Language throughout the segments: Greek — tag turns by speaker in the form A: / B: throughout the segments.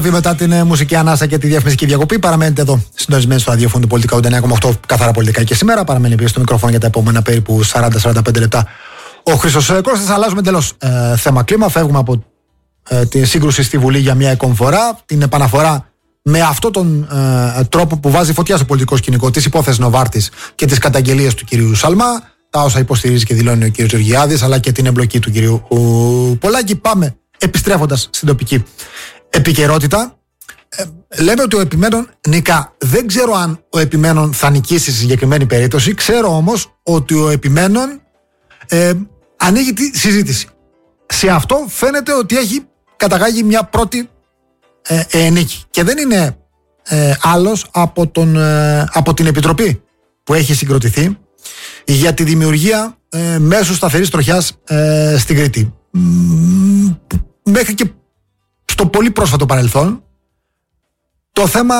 A: Μετά την μουσική ανάσα και τη διαφημιστική διακοπή, παραμένετε εδώ συντονισμένοι στο ραδιόφωνο του Πολιτικά 89,8 καθαρά πολιτικά και σήμερα. Παραμένει πίσω στο μικρόφωνο για τα επόμενα περίπου 40-45 λεπτά ο Χρήστος Κώστας. Αλλάζουμε εντελώς θέμα κλίμα. Φεύγουμε από τη σύγκρουση στη Βουλή για μια ακόμη φορά. Την επαναφορά με αυτόν τον τρόπο που βάζει φωτιά στο πολιτικό σκηνικό της υπόθεσης Νοβάρτης και τις καταγγελίες του κυρίου Σαλμά. Τα όσα υποστηρίζει και δηλώνει ο κύριος Γεωργιάδης, αλλά και την εμπλοκή του κυρίου Πολάκη. Πάμε επιστρέφοντας στην τοπική επικαιρότητα. Λέμε ότι ο επιμένων νικά. Δεν ξέρω αν ο επιμένων θα νικήσει στη συγκεκριμένη περίπτωση. Ξέρω όμως ότι ο επιμένων ανοίγει τη συζήτηση. Σε αυτό φαίνεται ότι έχει καταγάγει μια πρώτη νίκη. Και δεν είναι άλλος από την Επιτροπή που έχει συγκροτηθεί για τη δημιουργία μέσου σταθερής τροχιάς στην Κρήτη. Μέχρι και στο πολύ πρόσφατο παρελθόν το θέμα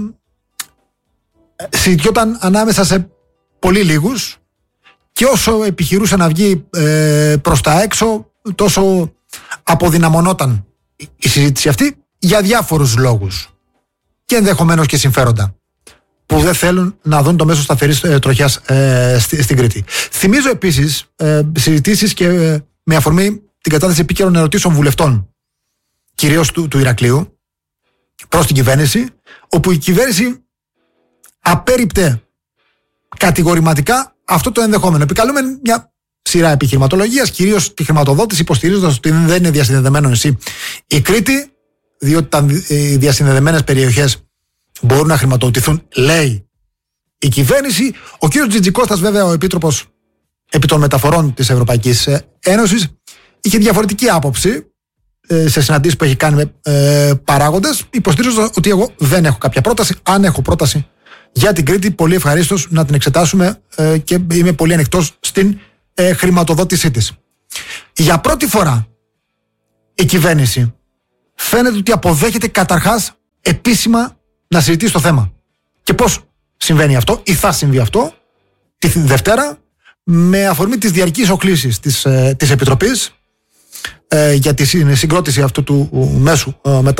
A: συζητιόταν ανάμεσα σε πολύ λίγους και όσο επιχειρούσε να βγει προς τα έξω τόσο αποδυναμωνόταν η συζήτηση αυτή για διάφορους λόγους και ενδεχομένως και συμφέροντα που δεν θέλουν να δουν το μέσο σταθερής τροχιάς στην Κρήτη. Θυμίζω επίσης συζητήσεις και με αφορμή την κατάθεση επίκαιρων ερωτήσεων βουλευτών κυρίως του Ηρακλείου προς την κυβέρνηση, όπου η κυβέρνηση απέρριπτε κατηγορηματικά αυτό το ενδεχόμενο. Επικαλούμενη μια σειρά επιχειρηματολογίας, κυρίως τη χρηματοδότηση, υποστηρίζοντας ότι δεν είναι διασυνδεδεμένο νησί η Κρήτη, διότι οι διασυνδεδεμένες περιοχές μπορούν να χρηματοδοτηθούν, λέει η κυβέρνηση. Ο κύριος Τζιτζικώστας, βέβαια, ο Επίτροπος επί των Μεταφορών της Ευρωπαϊκής Ένωσης, είχε διαφορετική άποψη σε συναντήσεις που έχει κάνει με παράγοντες, υποστηρίζω ότι εγώ δεν έχω κάποια πρόταση. Αν έχω πρόταση για την Κρήτη, πολύ ευχαρίστως να την εξετάσουμε και είμαι πολύ ανοιχτός στην χρηματοδότησή της. Για πρώτη φορά η κυβέρνηση φαίνεται ότι αποδέχεται καταρχάς επίσημα να συζητήσει το θέμα. Και πώς συμβαίνει αυτό ή θα συμβεί αυτό τη Δευτέρα, με αφορμή τις διαρκείς οκλήσεις της Επιτροπής για τη συγκρότηση αυτού του μέσου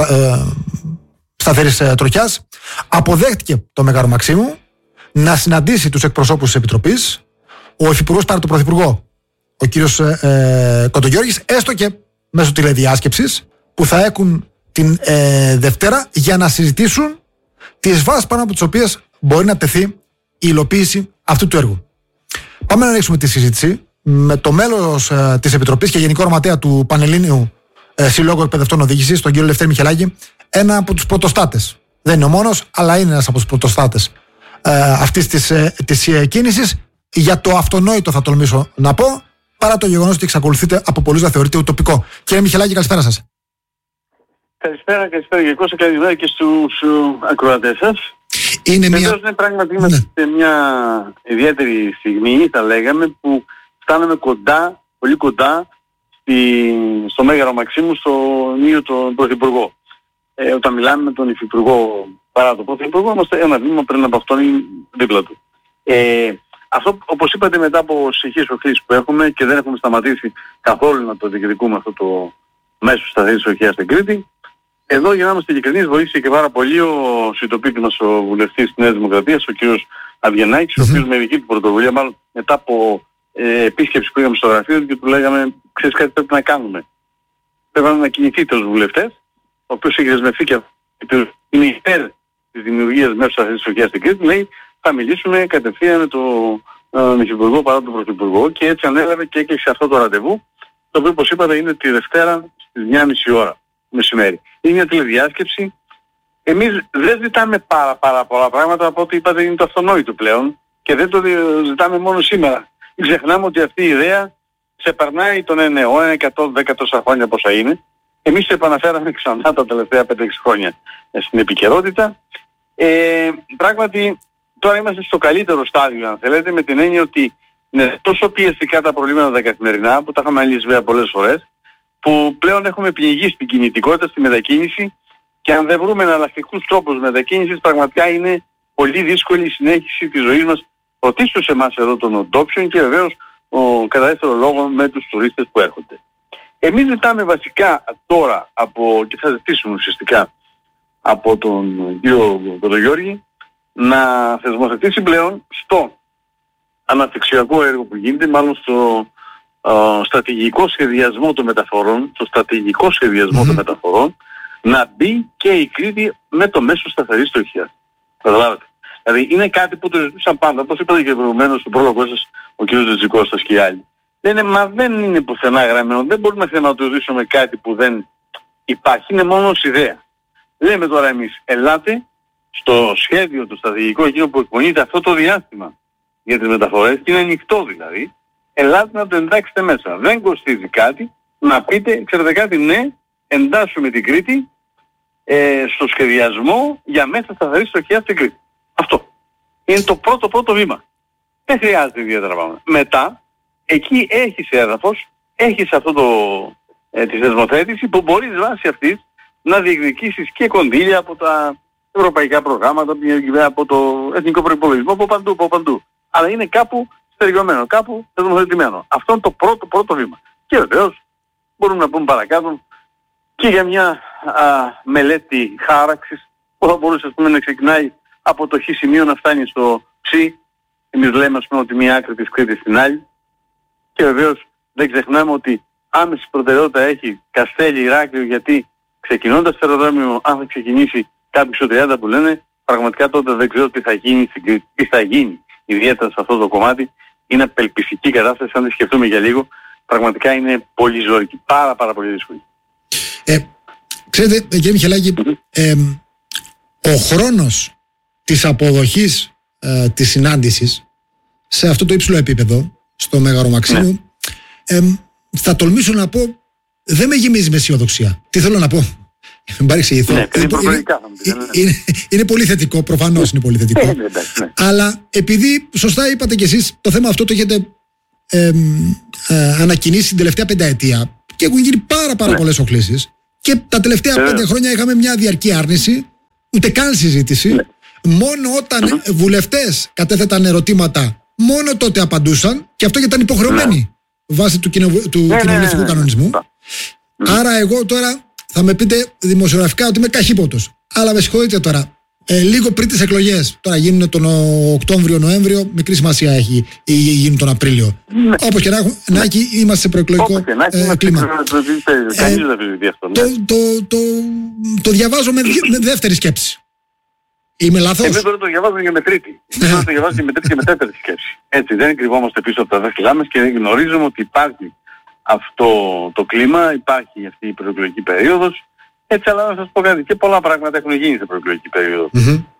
A: σταθερής τροχιάς. Αποδέχτηκε το Μέγαρο Μαξίμου να συναντήσει τους εκπροσώπους της Επιτροπής, ο Υφυπουργός παρά τον Πρωθυπουργό, ο κύριος Κοντογιώργης, έστω και μέσω τηλεδιάσκεψης, που θα έχουν την Δευτέρα για να συζητήσουν τις βάσεις πάνω από τις οποίες μπορεί να τεθεί η υλοποίηση αυτού του έργου. Πάμε να ανοίξουμε τη συζήτηση με το μέλος της Επιτροπής και Γενικό Γραμματέα του Πανελλήνιου Συλλόγου Εκπαιδευτών Οδήγησης, τον κύριο Λευτέρη Μιχελάκη, ένα από τους πρωτοστάτες. Δεν είναι ο μόνος, αλλά είναι ένας από τους πρωτοστάτες αυτής της κίνησης. Για το αυτονόητο, θα τολμήσω να πω, παρά το γεγονός ότι εξακολουθείτε από πολλούς να θεωρείτε ουτοπικό. Κύριε Μιχελάκη, καλησπέρα σας.
B: Καλησπέρα κύριε Κώστα, καλημέρα και στους ακροατές σας. Πράγματι είμαστε σε μια ιδιαίτερη στιγμή, θα λέγαμε, που φτάναμε κοντά, πολύ κοντά στο Μέγαρο Μαξίμου, στον ίδιο τον Πρωθυπουργό. Όταν μιλάμε με τον Υφυπουργό παρά τον Πρωθυπουργό, είμαστε ένα βήμα πριν από αυτόν ή δίπλα του. Αυτό, όπως είπατε, μετά από συνεχείς προκλήσεις που έχουμε και δεν έχουμε σταματήσει καθόλου να το διεκδικούμε αυτό το μέσο σταθερής τροχιάς στην Κρήτη. Εδώ, για να είμαστε ειλικρινείς, βοήθησε και πάρα πολύ ο συντοπίτης μας, ο βουλευτής της Νέας Δημοκρατίας, ο κύριος Αβγενάκης, ο οποίος με δική του πρωτοβουλία, μάλλον μετά από επίσκεψη που είχαμε στο γραφείο και του λέγαμε, ξέρεις κάτι πρέπει να κάνουμε. Πρέπει να κινηθείτε ως βουλευτές, ο οποίος έχει δεσμευτεί και είναι υπέρ της δημιουργίας μέσω σταθερής τροχιάς στην Κρήτη, λέει θα μιλήσουμε κατευθείαν με τον Υφυπουργό παρά τον Πρωθυπουργό, και έτσι ανέλαβε και έκλεισε αυτό το ραντεβού, το οποίο, όπως είπατε, είναι τη Δευτέρα στις 9.30 ώρα μεσημέρι. Είναι μια τηλεδιάσκεψη. Εμείς δεν ζητάμε πάρα πολλά πράγματα, από ό,τι είπατε είναι το αυτονόητο πλέον και δεν το ζητάμε μόνο σήμερα. Ξεχνάμε ότι αυτή η ιδέα ξεπερνάει τον αιώνα, 110 τόσα χρόνια πόσα είναι. Εμείς το επαναφέραμε ξανά τα τελευταία 5-6 χρόνια στην επικαιρότητα. Πράγματι τώρα είμαστε στο καλύτερο στάδιο, αν θέλετε, με την έννοια ότι είναι τόσο πιεστικά τα προβλήματα τα καθημερινά, που τα είχαμε αναλύσει βέβαια πολλές φορές, που πλέον έχουμε πληγεί στην κινητικότητα, στη μετακίνηση, και αν δεν βρούμε εναλλακτικούς τρόπους μετακίνησης, πραγματικά είναι πολύ δύσκολη η συνέχιση της ζωής μας, πρωτίστως σε εμάς εδώ των ντόπιων και βεβαίως κατά δεύτερο λόγο με τους τουρίστες που έρχονται. Εμείς ζητάμε βασικά τώρα και θα ζητήσουμε ουσιαστικά από τον κύριο Κοντογιώργη να θεσμοθετήσει πλέον στο αναπτυξιακό έργο που γίνεται, μάλλον στο στρατηγικό σχεδιασμό των μεταφορών, των μεταφορών, να μπει και η Κρήτη με το μέσο σταθερής τροχιάς. Καταλάβατε. Δηλαδή είναι κάτι που το ζητούσαν πάντα, όπως είπατε και προηγουμένως στο πρόλογο σας ο κ. Τζιτζικώστας και οι άλλοι. Δεν είναι πουθενά γραμμένο, δεν μπορούμε να θεματοποιήσουμε κάτι που δεν υπάρχει, είναι μόνο ως ιδέα. Λέμε τώρα εμείς, ελάτε στο σχέδιο του στρατηγικό εκείνο που εκπονείται αυτό το διάστημα για τις μεταφορές και είναι ανοιχτό δηλαδή, ελάτε να το εντάξετε μέσα. Δεν κοστίζει κάτι, να πείτε, ξέρετε κάτι, ναι, εντάσσουμε την Κρήτη στο σχεδιασμό για μέσα σταθερής τροχιάς στην Κρήτη. Αυτό. Είναι το πρώτο βήμα. Δεν χρειάζεται ιδιαίτερα πράγματα. Μετά, εκεί έχεις έδαφος, έχεις αυτό τη θεσμοθέτηση που μπορείς βάσει αυτής να διεκδικήσεις και κονδύλια από τα ευρωπαϊκά προγράμματα, από το εθνικό προϋπολογισμό, από παντού. Αλλά είναι κάπου στεριγωμένο, κάπου θεσμοθετημένο. Αυτό είναι το πρώτο βήμα. Και βεβαίως μπορούμε να πούμε παρακάτω και για μια μελέτη χάραξης που θα μπορούσε να ξεκινάει από το χ σημείο να φτάνει στο ψ. Εμείς λέμε ότι μία άκρη της Κρήτης στην άλλη. Και βεβαίως δεν ξεχνάμε ότι άμεση προτεραιότητα έχει Καστέλη, Ηράκλειο, γιατί ξεκινώντας το αεροδρόμιο, αν θα ξεκινήσει κάποιοι στο 30 που λένε, πραγματικά τότε δεν ξέρω τι θα γίνει στην Κρήτη. Τι θα γίνει ιδιαίτερα σε αυτό το κομμάτι. Είναι απελπιστική κατάσταση, αν τη σκεφτούμε για λίγο. Πραγματικά είναι πολύ ζώρικη, πάρα πολύ δύσκολη.
A: Ξέρετε, κύριε Μιχελάκη, ο χρόνος της αποδοχής της συνάντησης σε αυτό το υψηλό επίπεδο, στο Μέγαρο Μαξίμου, θα τολμήσω να πω, δεν με γεμίζει με αισιοδοξία. Τι θέλω να πω? Μην παρεξηγηθώ. Είναι πολύ θετικό, προφανώς είναι πολύ θετικό. Αλλά επειδή σωστά είπατε κι εσείς, το θέμα αυτό το έχετε ανακοινήσει την τελευταία πενταετία και έχουν γίνει πάρα πολλές οχλήσεις. Και τα τελευταία 5 χρόνια είχαμε μια διαρκή άρνηση, ούτε καν συζήτηση. Μόνο όταν βουλευτές κατέθεταν ερωτήματα, μόνο τότε απαντούσαν, και αυτό γιατί ήταν υποχρεωμένοι βάσει του κοινοβουλευτικού κανονισμού. Άρα εγώ τώρα θα με πείτε δημοσιογραφικά ότι είμαι καχύποπτος. Αλλά με συγχωρείτε τώρα, λίγο πριν τις εκλογές, τώρα γίνουν τον Οκτώβριο-Νοέμβριο, μικρή σημασία έχει ή γίνουν τον Απρίλιο. Όπως και να έχει, είμαστε σε προεκλογικό κλίμα. Το διαβάζω με δεύτερη σκέψη. Είμαι λάθος?
B: Εμείς τώρα το διαβάζουμε και με τρίτη. Εμείς τώρα το διαβάζουμε και με τρίτη και με τέταρτη σκέψη. Έτσι, δεν κρυβόμαστε πίσω από τα δάχτυλά μας και γνωρίζουμε ότι υπάρχει αυτό το κλίμα, υπάρχει αυτή η προεκλογική περίοδος. Έτσι, αλλά να σας πω κάτι, και πολλά πράγματα έχουν γίνει στην προεκλογική περίοδο.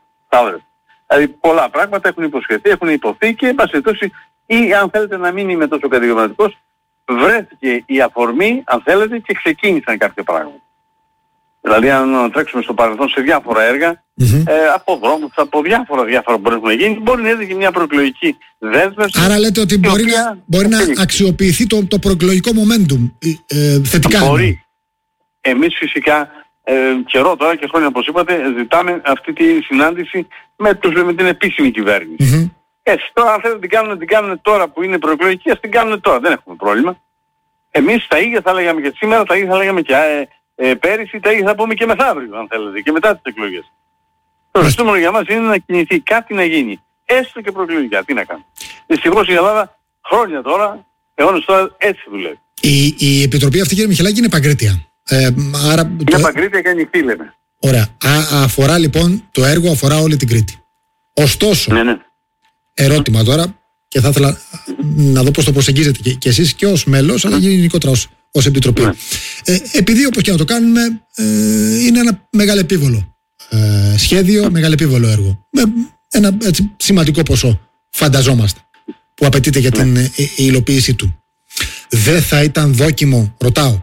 B: Δηλαδή πολλά πράγματα έχουν υποσχεθεί, έχουν υποθεί και εν πάση περιπτώσει, ή αν θέλετε να μην είμαι τόσο κατηγορηματικός, βρέθηκε η αφορμή, αν θέλετε, και ξεκίνησαν κάποια πράγματα. Δηλαδή αν τρέξουμε στο παρελθόν σε διάφορα έργα, από δρόμους, από διάφορα που μπορεί να γίνει, μπορεί να είναι και μια προεκλογική δέσμευση.
A: Άρα λέτε ότι μπορεί να αξιοποιηθεί το προεκλογικό momentum θετικά?
B: Μπορεί. Εμείς φυσικά καιρό τώρα και χρόνια, όπως είπατε, ζητάμε αυτή τη συνάντηση με την επίσημη κυβέρνηση. Έτσι, τώρα αν θέλετε την κάνουν τώρα που είναι προεκλογική, ας την κάνουν τώρα, δεν έχουμε πρόβλημα. Εμείς τα ίδια θα λέγαμε και σήμερα, τα ίδια θα λέγαμε και πέρυσι, τα ίδια θα πούμε και μεθαύριο, αν θέλετε, και μετά τις εκλογές. Το ζητούμενο για μας είναι να κινηθεί, κάτι να γίνει. Έστω και προεκλογικά, τι να κάνουμε. Δυστυχώς η Ελλάδα χρόνια τώρα, αιώνες τώρα, έτσι δουλεύει.
A: Η επιτροπή αυτή, κύριε Μιχελάκη, είναι παγκρίτια.
B: Είναι παγκρίτια και ανοιχτή, λέμε.
A: Ωραία. Αφορά λοιπόν το έργο, αφορά όλη την Κρήτη. Ωστόσο, ερώτημα τώρα, και θα ήθελα να δω πώς το προσεγγίζετε και εσείς και ως μέλος, αλλά γενικότερα ως επιτροπή. Επειδή όπως και να το κάνουμε, είναι ένα μεγαλεπίβολο σχέδιο, μεγαλεπίβολο έργο. Με ένα έτσι σημαντικό ποσό, φανταζόμαστε, που απαιτείται για την υλοποίησή του. Δεν θα ήταν δόκιμο, ρωτάω,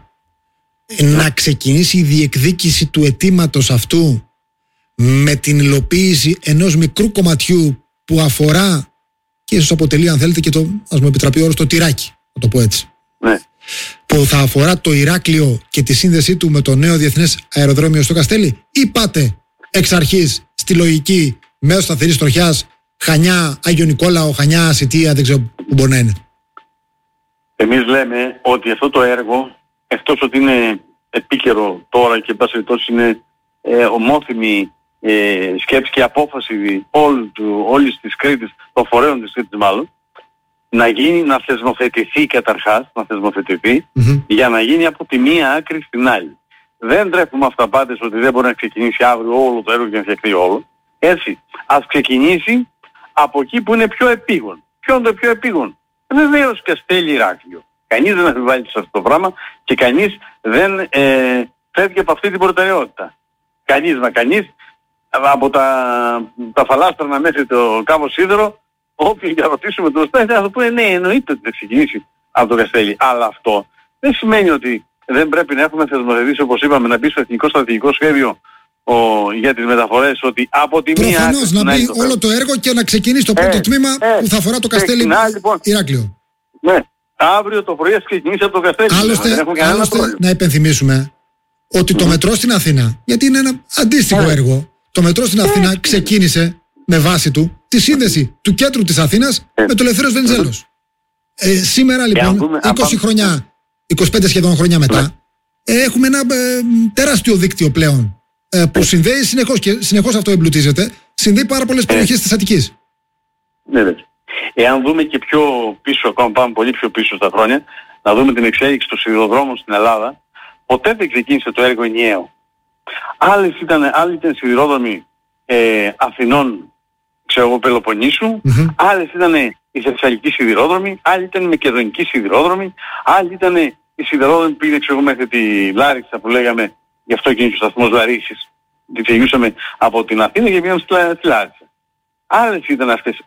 A: να ξεκινήσει η διεκδίκηση του αιτήματος αυτού με την υλοποίηση ενός μικρού κομματιού που αφορά και ίσως αποτελεί, αν θέλετε, και το, ας μου επιτραπεί ο όρος, το τυράκι, να το πω έτσι. Που θα αφορά το Ηράκλειο και τη σύνδεσή του με το νέο διεθνές αεροδρόμιο στο Καστέλι, ή πάτε εξ αρχής στη λογική μέσω σταθερής τροχιάς Χανιά, Άγιο Νικόλαο, Χανιά, Σιτία, δεν ξέρω που μπορεί να είναι?
B: Εμείς λέμε ότι αυτό το έργο, εκτός ότι είναι επίκαιρο τώρα και εν πάση περιπτώσει είναι ομόθυμη σκέψη και απόφαση όλης της Κρήτης, των φορέων της Κρήτης μάλλον, να θεσμοθετηθεί καταρχάς, για να γίνει από τη μία άκρη στην άλλη. Δεν τρέχουμε αυταπάτες ότι δεν μπορεί να ξεκινήσει αύριο όλο το έργο και να φτιαχτεί όλο. Έτσι, ας ξεκινήσει από εκεί που είναι πιο επίγον. Ποιο είναι το πιο επίγον? Βεβαίως Καστέλη Ηράκλειο. Κανείς δεν αμφιβάλλει σε αυτό το πράγμα και κανείς δεν φεύγει από αυτή την προτεραιότητα. Κανείς από τα φαλάστρανα μέχρι το Κάβο Σίδερο, όποιον και ρωτήσουμε τον Στέφη θα του πούνε ναι, εννοείται ότι θα ξεκινήσει από το Καστέλη. Αλλά αυτό δεν σημαίνει ότι δεν πρέπει να έχουμε θεσμοθετήσει, όπως είπαμε, να μπει στο εθνικό στρατηγικό σχέδιο για τις μεταφορές, ότι από τη μία...
A: Προφανώς να μπει όλο το έργο και να ξεκινήσει το πρώτο τμήμα που θα αφορά το Καστέλη λοιπόν, Ηράκλειο.
B: Ναι, αύριο το πρωί θα ξεκινήσει από το Καστέλη.
A: Άλλωστε να υπενθυμίσουμε ότι το μετρό στην Αθήνα, γιατί είναι ένα αντίστοιχο έργο, το μετρό στην Αθήνα ξεκίνησε με βάση του τη σύνδεση του κέντρου της Αθήνας με το Ελευθέριος Βενιζέλος. Σήμερα λοιπόν, 20 χρόνια, 25 σχεδόν χρόνια μετά, έχουμε ένα τεράστιο δίκτυο πλέον που συνδέει συνεχώς και συνεχώς αυτό εμπλουτίζεται, συνδέει πάρα πολλές περιοχές της Αττικής.
B: Ναι. Εάν δούμε και πιο πίσω, ακόμα πάμε πολύ πιο πίσω στα χρόνια, να δούμε την εξέλιξη των σιδηροδρόμων στην Ελλάδα, ποτέ δεν ξεκίνησε το έργο ενιαίο. Άλλοι ήταν σιδηρόδρομοι Αθηνών, Πελοποννήσου, άλλες ήταν οι Θεσσαλικοί σιδηρόδρομοι, άλλοι ήταν οι Μακεδονικοί σιδηρόδρομοι, άλλοι ήταν οι σιδηρόδρομοι που πήγαινε μέχρι τη Λάρισα που λέγαμε, γι' αυτό και είναι ο σταθμός Λαρίσης, ότι ξεκινούσαμε από την Αθήνα και πήγαμε στη Λάρισα. Άλλες ήταν αυτές.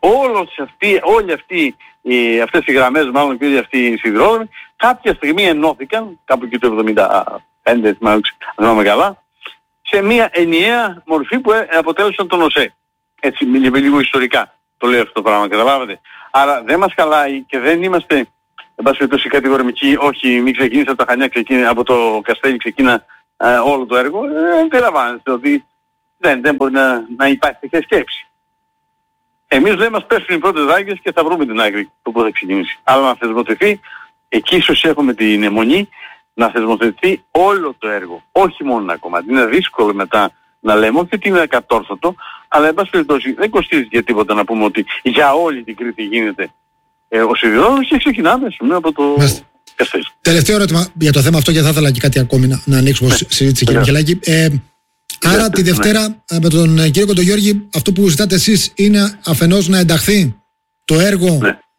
B: Αυτές οι γραμμές μάλλον και όλοι αυτοί οι σιδηρόδρομοι κάποια στιγμή ενώθηκαν, κάπου εκεί το 1975, αν θυμάμαι καλά, σε μια ενιαία μορφή που αποτέλεσαν τον ΟΣΕ. Έτσι, λίγο ιστορικά το λέω αυτό το πράγμα, καταλάβατε. Άρα δεν μας χαλάει και δεν είμαστε, εν πάση περιπτώσει, κατηγορημικοί, όχι μην ξεκινήσει από τα Χανιά, από το Καστέλι ξεκίνα όλο το έργο. Αντιλαμβάνεστε ότι δεν μπορεί να υπάρχει τέτοια σκέψη. Εμείς λέμε μας πέφτουν οι πρώτες δάγκες και θα βρούμε την άκρη του που θα ξεκινήσει. Αλλά να θεσμοθετηθεί, εκεί ίσως έχουμε την αιμονή, να θεσμοθετηθεί όλο το έργο, όχι μόνο ένα κομμάτι. Είναι δύσκολο μετά να λέμε, όχι ότι είναι ακατόρθωτο, αλλά εν πάση περιπτώσει δεν κοστίζει για τίποτα να πούμε ότι για όλη την Κρήτη γίνεται ο σιδηρόδρομος και ξεκινάμε από το Καστέλι.
A: Τελευταίο ερώτημα για το θέμα αυτό, και θα ήθελα και κάτι ακόμη να ανοίξουμε συζήτηση, κύριε Μιχελάκη. Άρα τη Δευτέρα με τον κύριο Κοντογιώργη αυτό που ζητάτε εσείς είναι αφενός να ενταχθεί το έργο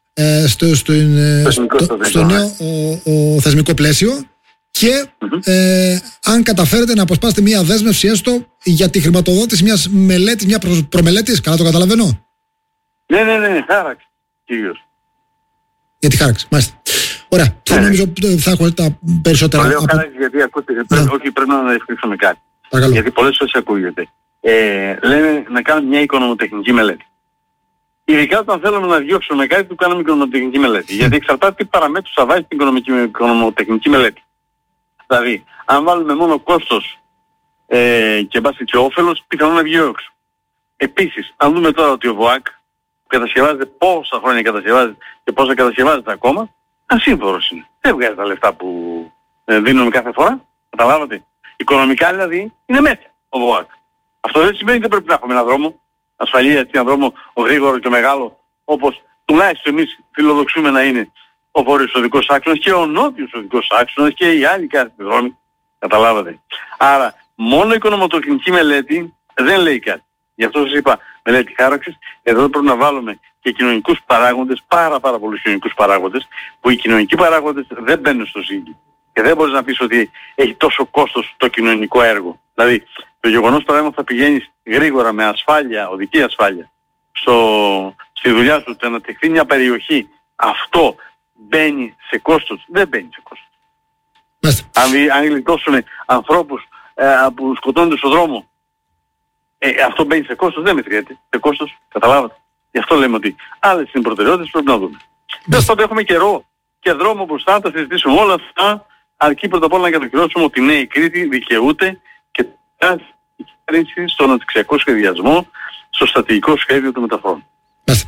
A: στο νέο θεσμικό πλαίσιο και αν καταφέρετε να αποσπάσετε μια δέσμευση έστω για τη χρηματοδότηση μιας μελέτης, μια προμελέτης, καλά το καταλαβαίνω.
B: Ναι, χάραξη κυρίως.
A: Για τη χάραξη, μάλιστα. Ωραία, νομίζω θα έχω τα περισσότερα.
B: Λέω χάραξη γιατί ακούτε, όχι πρέπει να ευχαριστούμε κάτι.
A: Παρακαλώ.
B: Γιατί πολλές φορές ακούγεται. Λένε να κάνουμε μια οικονομοτεχνική μελέτη. Ειδικά όταν θέλουμε να διώξουμε κάτι που κάνουμε οικονομοτεχνική μελέτη. Γιατί εξαρτάται τι παραμέτρους θα βάζει την οικονομοτεχνική μελέτη. Δηλαδή, αν βάλουμε μόνο κόστος και βάση και όφελος, πιθανόν να βγει έξω. Επίσης, αν δούμε τώρα ότι ο ΒΟΑΚ κατασκευάζεται πόσα χρόνια κατασκευάζεται και πόσα κατασκευάζεται ακόμα, ασύμφορος είναι. Δεν βγάζει τα λεφτά που δίνουμε κάθε φορά. Καταλάβατε. Οικονομικά δηλαδή είναι μέσα ο ΒΟΑΚ. Αυτό δεν σημαίνει ότι δεν πρέπει να έχουμε έναν δρόμο ασφαλεία, έναν δρόμο γρήγορο και μεγάλο, όπως τουλάχιστον εμείς φιλοδοξούμε να είναι ο βόρειος οδικός άξονας και ο νότιος οδικός άξονας και οι άλλοι κάθε δρόμοι. Καταλάβατε. Άρα μόνο η οικονομοτεχνική μελέτη δεν λέει κάτι. Γι' αυτό σας είπα μελέτη χάραξης. Εδώ πρέπει να βάλουμε και κοινωνικούς παράγοντες, πάρα πολλούς κοινωνικούς παράγοντες, που οι κοινωνικοί παράγοντες δεν μπαίνουν στο ζύγι. Και δεν μπορείς να πεις ότι έχει τόσο κόστος το κοινωνικό έργο. Δηλαδή, το γεγονός παράδειγμα θα πηγαίνεις γρήγορα με ασφάλεια, οδική ασφάλεια, στη δουλειά σου, να αναπτυχθεί μια περιοχή, αυτό μπαίνει σε κόστος. Δεν μπαίνει σε κόστος. Αν γλιτώσουμε ανθρώπους που σκοτώνονται στον δρόμο, αυτό μπαίνει σε κόστος, δεν μετριέται. Σε κόστος, καταλάβατε. Γι' αυτό λέμε ότι άλλες είναι προτεραιότητες πρέπει να δούμε. Τέλος πάντων έχουμε καιρό και δρόμο μπροστά, θα συζητήσουμε όλα αυτά. Αρκεί πρώτα απ' όλα να κατοχυρώσουμε ότι ναι, η Κρήτη δικαιούται και η κυβέρνηση στον αναπτυξιακό σχεδιασμό, στο στρατηγικό σχέδιο των μεταφορών.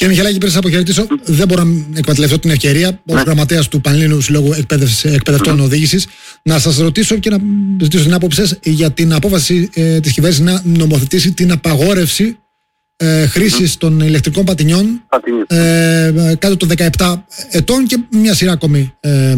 A: Κύριε Μιχαλάκη, πριν σας αποχαιρετήσω, δεν μπορώ να εκμεταλλευτώ την ευκαιρία ως γραμματέας του Πανελλήνιου Συλλόγου Εκπαιδευτών Οδήγησης να σας ρωτήσω και να ζητήσω την άποψη σας για την απόφαση της κυβέρνησης να νομοθετήσει την απαγόρευση χρήσης των ηλεκτρικών πατινιών κάτω των 17 ετών και μια σειρά ακόμη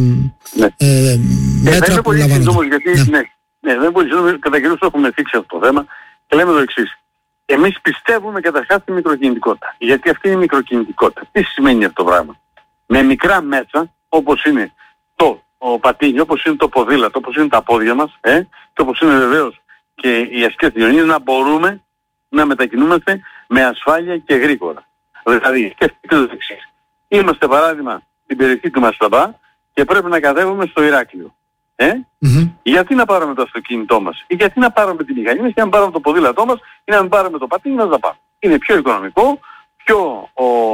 A: μέτρα που λαμβάνονται.
B: Δεν είναι πολύ σύντομο, κατά καιρούς το έχουμε θίξει αυτό το θέμα και λέμε το εξής. Εμείς πιστεύουμε καταρχάς στη μικροκινητικότητα. Γιατί αυτή είναι η μικροκινητικότητα. Τι σημαίνει αυτό το πράγμα? Με μικρά μέσα, όπως είναι το πατίνι, όπως είναι το ποδήλατο, όπως είναι τα πόδια μας, και όπως είναι βεβαίως και οι ασκές κοινωνίες, να μπορούμε να μετακινούμαστε με ασφάλεια και γρήγορα. Δηλαδή, σκεφτείτε το εξής. Είμαστε παράδειγμα στην περιοχή του Μασταμπά και πρέπει να κατέβουμε στο Ηράκλειο. Γιατί να πάρουμε το αυτοκίνητό μας ή γιατί να πάρουμε τη μηχανή μας και να πάρουμε το ποδήλατό μας ή να πάρουμε το πατίνι μας να πάμε? Είναι πιο οικονομικό, πιο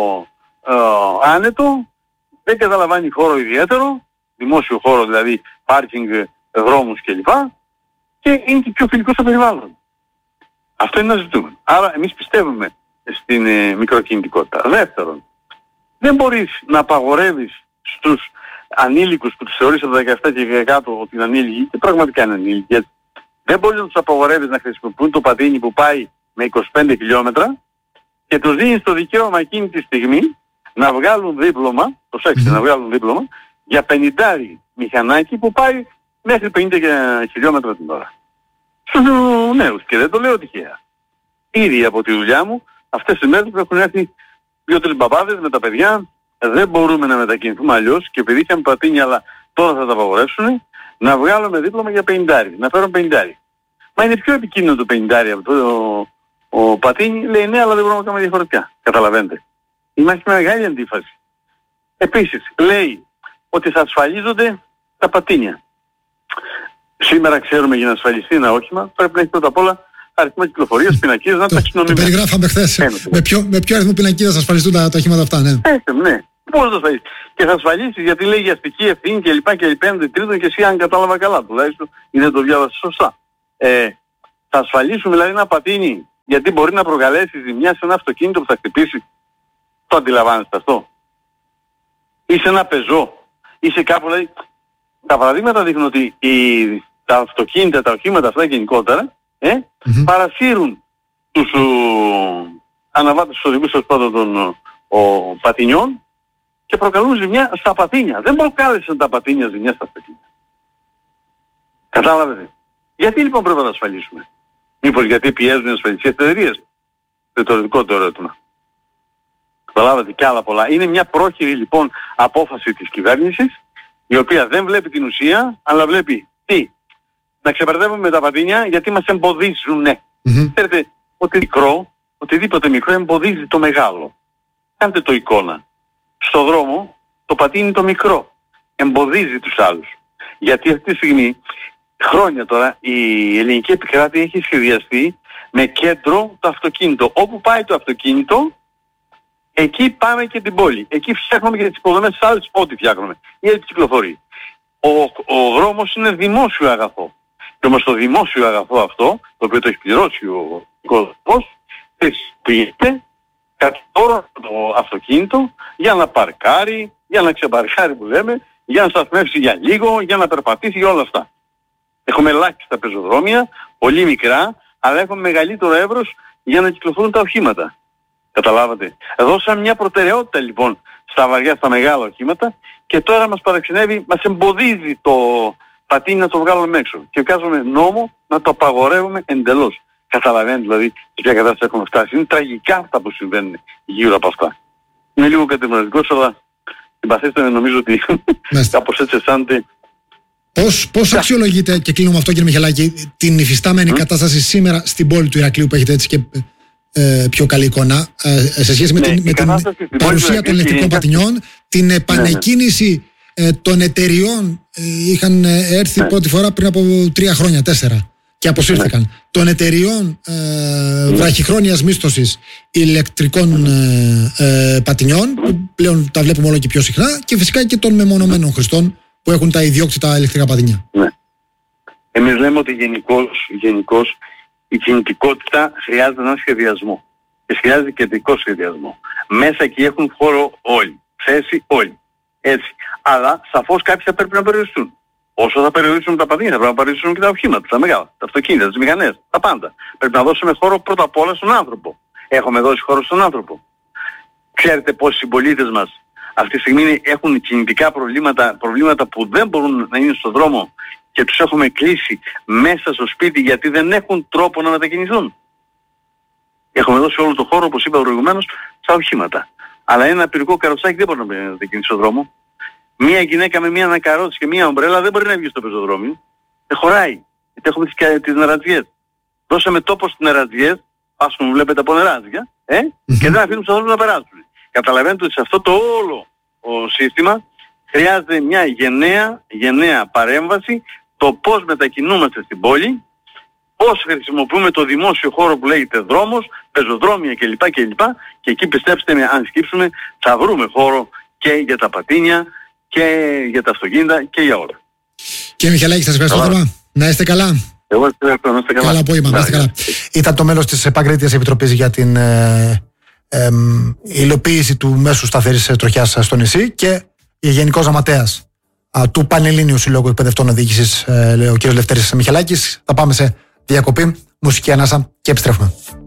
B: άνετο, δεν καταλαμβάνει χώρο ιδιαίτερο, δημόσιο χώρο δηλαδή, πάρκινγκ, δρόμους κλπ. Και είναι και πιο φιλικό στο περιβάλλον. Αυτό είναι ένα ζητούμενο. Άρα εμείς πιστεύουμε στην μικροκινητικότητα. Δεύτερον, δεν μπορείς να απαγορεύεις στους ανήλικους που τους θεωρείς από τα 17 και κάτω ότι είναι ανήλικοι, και πραγματικά είναι ανήλικοι, δεν μπορείς να τους απαγορεύεις να χρησιμοποιούν το πατίνι που πάει με 25 χιλιόμετρα και τους δίνεις το δικαίωμα εκείνη τη στιγμή να βγάλουν δίπλωμα, να βγάλουν δίπλωμα για 50 μηχανάκι που πάει μέχρι 50 χιλιόμετρα την ώρα. Στους νέους, και δεν το λέω τυχαία. Ήδη από τη δουλειά μου αυτές τις μέρες έχουν έρθει 2-3 μπαμπάδες με τα παιδιά. Δεν μπορούμε να μετακινηθούμε αλλιώς και επειδή είχαμε πατίνι αλλά τώρα θα τα απαγορεύσουν, να βγάλουμε δίπλωμα για 50, να φέρουν 50. Μα είναι πιο επικίνδυνο το 50 από το πατίνι, λέει ναι, αλλά δεν μπορούμε να κάνουμε διαφορετικά. Καταλαβαίνετε. Υπάρχει μεγάλη αντίφαση. Επίσης, λέει ότι θα ασφαλίζονται τα πατίνια. Σήμερα ξέρουμε για να ασφαλιστεί ένα όχημα πρέπει να έχει πρώτα απ' όλα αριθμό κυκλοφορίας, πινακίδες, να ταξινομηθεί.
A: Το περιγράφαμε χθες. Με ποιο αριθμό πινακίδας θα ασφαλιστούν τα οχήματα αυτά, ναι.
B: Ναι. Πώς θα ασφαλίσεις? Και θα ασφαλίσεις γιατί λέει για αστική ευθύνη και λοιπά και πέμπτη, τρίτον και εσύ αν κατάλαβα καλά τουλάχιστον ή δεν το διάβασα σωστά. Θα ασφαλίσουμε δηλαδή ένα πατίνι γιατί μπορεί να προκαλέσει ζημιά σε ένα αυτοκίνητο που θα χτυπήσει. Το αντιλαμβάνεστε αυτό? Ή σε ένα πεζό ή σε κάπου, δηλαδή τα παραδείγματα δείχνουν ότι τα αυτοκίνητα, τα οχήματα αυτά γενικότερα παρασύρουν τους αναβάτες τους οδηγούς των πατινιών και προκαλούν ζημιά στα πατίνια. Δεν προκάλεσαν τα πατίνια ζημιά στα αυτοκίνητα. Κατάλαβετε? Γιατί λοιπόν πρέπει να τα ασφαλίσουμε? Μήπως γιατί πιέζουν οι ασφαλιστικές εταιρείες? Ρητορικό το ερώτημα. Καταλάβατε, και άλλα πολλά. Είναι μια πρόχειρη λοιπόν απόφαση της κυβέρνησης, η οποία δεν βλέπει την ουσία, αλλά βλέπει τι? Να ξεπερδεύουμε με τα πατίνια γιατί μας εμποδίζουνε. Ξέρετε, οτιδήποτε μικρό εμποδίζει το μεγάλο. Κάντε το εικόνα. Στο δρόμο το πατίνι το μικρό εμποδίζει τους άλλους. Γιατί αυτή τη στιγμή, χρόνια τώρα, η ελληνική επικράτεια έχει σχεδιαστεί με κέντρο το αυτοκίνητο. Όπου πάει το αυτοκίνητο, εκεί πάμε και την πόλη. Εκεί φτιάχνουμε και τις υποδομές της άλλης, ό,τι φτιάχνουμε. Ή έτσι κυκλοφορεί. Ο δρόμος είναι δημόσιο αγαθό. Και όμως το δημόσιο αγαθό αυτό, το οποίο το έχει πληρώσει ο κόσμος, χρησιμοποιείται κατά ώρα το αυτοκίνητο για να παρκάρει, για να ξεπαρκάρει που λέμε, για να σταθμεύσει για λίγο, για να περπατήσει, για όλα αυτά. Έχουμε ελάχιστα πεζοδρόμια, πολύ μικρά, αλλά έχουμε μεγαλύτερο εύρος για να κυκλοφορούν τα οχήματα. Καταλάβατε. Δώσαμε μια προτεραιότητα λοιπόν στα βαριά, στα μεγάλα οχήματα και τώρα μας παραξενεύει, μας εμποδίζει το πατίνι να το βγάλουμε έξω και βγάζουμε νόμο να το απαγορεύουμε εντελώς. Καταλαβαίνετε δηλαδή σε ποια κατάσταση έχουμε φτάσει. Είναι τραγικά αυτά που συμβαίνουν γύρω από αυτά. Είναι λίγο κατεμονωτικός, αλλά συμπαθήστε νομίζω ότι κάπως έτσι αισθάνεται.
A: Πώς αξιολογείτε, και κλείνω με αυτό κύριε Μιχαλάκη, την υφιστάμενη κατάσταση σήμερα στην πόλη του Ηρακλείου που έχετε έτσι και πιο καλή εικόνα σε σχέση με την παρουσία των ηλεκτρικών πατινιών, την επανεκκίνηση των εταιριών? Είχαν έρθει πρώτη φορά πριν από 3 χρόνια, 4 και αποσύρθηκαν. Των εταιριών βραχυχρόνιας μίσθωσης ηλεκτρικών πατινιών που πλέον τα βλέπουμε όλο και πιο συχνά, και φυσικά και των μεμονωμένων χρηστών που έχουν τα ιδιόκτητα ηλεκτρικά πατινιά.
B: Ναι. Εμείς λέμε ότι γενικώς η κινητικότητα χρειάζεται έναν σχεδιασμό. και χρειάζεται κεντρικό σχεδιασμό. Μέσα εκεί έχουν χώρο όλοι, θέση όλοι. Έτσι. Αλλά σαφώς κάποιοι θα πρέπει να περιοριστούν. Όσο θα περιορίσουν τα πατίνια, θα πρέπει να περιορίσουν και τα οχήματα, τα μεγάλα, τα αυτοκίνητα, τις μηχανές, τα πάντα. Πρέπει να δώσουμε χώρο πρώτα απ' όλα στον άνθρωπο. Έχουμε δώσει χώρο στον άνθρωπο. Ξέρετε πόσοι συμπολίτες μας αυτή τη στιγμή έχουν κινητικά προβλήματα που δεν μπορούν να είναι στον δρόμο και τους έχουμε κλείσει μέσα στο σπίτι γιατί δεν έχουν τρόπο να μετακινηθούν. Έχουμε δώσει όλο το χώρο, όπως είπα προηγουμένως, στα οχήματα. Αλλά ένα πυρικό καροτσάκι δεν μπορεί να μετακινήσει στον δρόμο. Μία γυναίκα με μία ανακαρότσι και μία ομπρέλα δεν μπορεί να βγει στο πεζοδρόμιο. Δεν χωράει. Γιατί έχουμε τις νερατζιές. Δώσαμε τόπο στις νερατζιές, ας πούμε βλέπετε από νεράτζια, και δεν αφήνουν τους ανθρώπους να περάσουν. Καταλαβαίνετε ότι σε αυτό το όλο σύστημα χρειάζεται μια γενναία παρέμβαση, το πώς μετακινούμαστε στην πόλη, πώς χρησιμοποιούμε το δημόσιο χώρο που λέγεται δρόμος, πεζοδρόμια κλπ. Και εκεί πιστέψτε με, αν σκύψουμε, θα βρούμε χώρο και για τα πατίνια και για τα αυτοκίνητα και για όλα.
A: Κύριε Μιχαλάκη, σας ευχαριστώ θερμά. Να είστε καλά.
B: Εγώ ευχαριστώ, να είστε καλά.
A: Καλά απόγευμα, να είστε καλά. Ήταν το μέλος της Παγκρίτιας Επιτροπής για την υλοποίηση του μέσου σταθερής τροχιάς στο νησί και Γενικός Γραμματέας του Πανελλήνιου Συλλόγου Εκπαιδευτών Οδήγησης, ο κ. Λευτέρης Μιχαλάκης. Θα πάμε σε διακοπή, μουσική ανάσα και επιστρέφουμε.